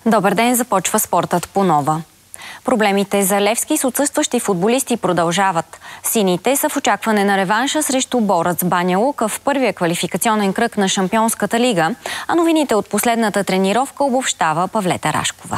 Добър ден, започва спортът по нова. Проблемите за Левски с отсъстващи футболисти продължават. Сините са в очакване на реванша срещу Борец Баня Лука в първия квалификационен кръг на Шампионската лига, а новините от последната тренировка обобщава Павлета Рашкова.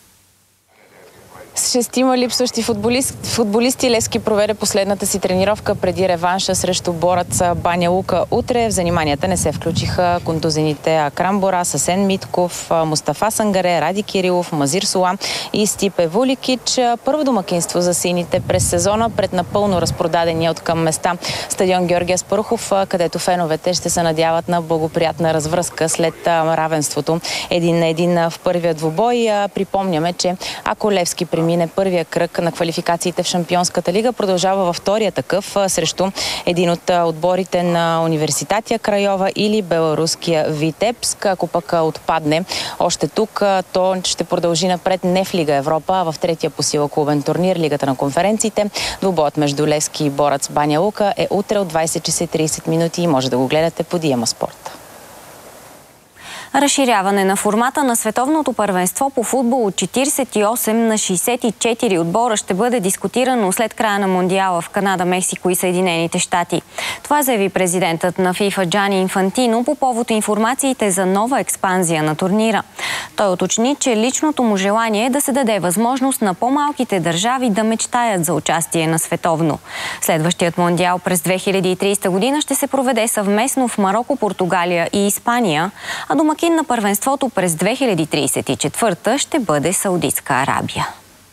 С 6 липсващи футболисти Левски проведе последната си тренировка преди реванша срещу Борец Баня Лука утре. В заниманията не се включиха контузените Акрам Борас, Асен Митков, Мустафа Сангаре, Ради Кирилов, Мазир Сола и Стипе Вуликич. Първо домакинство за сините през сезона пред напълно разпродадения от към места стадион Георги Аспарухов, където феновете ще се надяват на благоприятна развръзка след равенството 1-1 в първия двубой. Припомняме, че ако Левски мине първия кръг на квалификациите в Шампионската лига, продължава във втория такъв срещу един от отборите на Университатия Крайова или беларуския Витебск. Ако пък отпадне още тук, то ще продължи напред не в Лига Европа, а в третия по сила клубен турнир, Лигата на конференциите. Двубоят между Левски и Борец Баня Лука е утре от 20:30 и може да го гледате по Диема Спорт. Разширяване на формата на световното първенство по футбол от 48 на 64 отбора ще бъде дискутирано след края на Мондиала в Канада, Мексико и Съединените щати. Това заяви президентът на ФИФА Джани Инфантино по повод информациите за нова експанзия на турнира. Той уточни, че личното му желание е да се даде възможност на по-малките държави да мечтаят за участие на световно. Следващият Мондиал през 2030 година ще се проведе съвместно в Мароко, Португалия и Испания, а домакин на първенството през 2034 ще бъде Саудитска Арабия.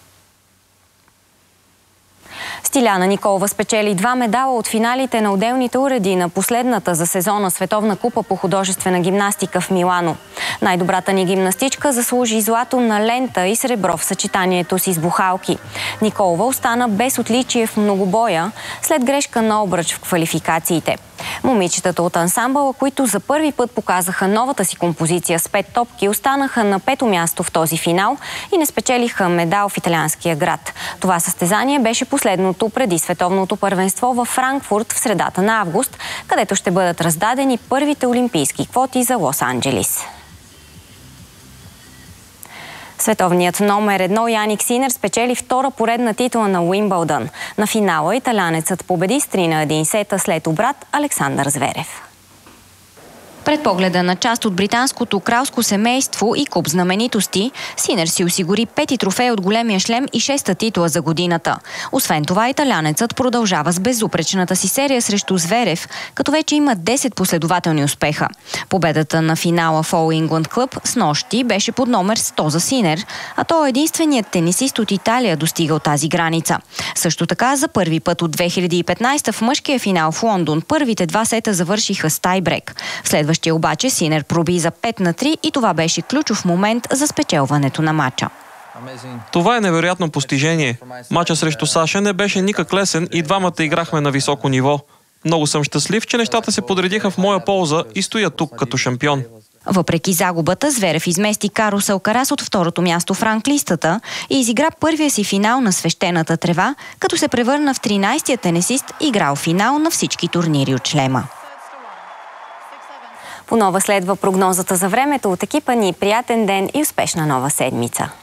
Стиляна Николова спечели 2 медала от финалите на отделните уреди на последната за сезона Световна купа по художествена гимнастика в Милано. Най-добрата ни гимнастичка заслужи злато на лента и сребро в съчетанието си с бухалки. Николова остана без отличие в многобоя след грешка на обръч в квалификациите. Момичетата от ансамбъла, които за първи път показаха новата си композиция с 5 топки, останаха на 5-то място в този финал и не спечелиха медал в италианския град. Това състезание беше последното преди световното първенство във Франкфурт в средата на август, където ще бъдат раздадени първите олимпийски квоти за Лос-Анджелис. Световният номер 1 Яник Синер спечели втора поредна титла на Уимбълдън. На финала италянецът победи с 3-1 сета след обрат Александър Зверев. Пред погледа на част от британското кралско семейство и куп знаменитости, Синер си осигури 5 трофея от големия шлем и 6-та титла за годината. Освен това, италянецът продължава с безупречната си серия срещу Зверев, като вече има 10 последователни успеха. Победата на финала в All England Club с нощи беше под номер 100 за Синер, а той е единственият тенисист от Италия достигал тази граница. Също така, за първи път от 2015 в мъжкия финал в Лондон първите 2 сета завършиха с тайбрек. Следващия обаче Синер проби за 5-3 и това беше ключов момент за спечелването на матча. Това е невероятно постижение. Мачът срещу Саша не беше никак лесен и двамата играхме на високо ниво. Много съм щастлив, че нещата се подредиха в моя полза и стоя тук като шампион. Въпреки загубата, Зверев измести Карлос Алкарас от второто място в ранглистата и изигра първия си финал на свещената трева, като се превърна в 13-тия тенисист, играл финал на всички турнири от шлема. По нова следва прогнозата за времето от екипа ни. Приятен ден и успешна нова седмица!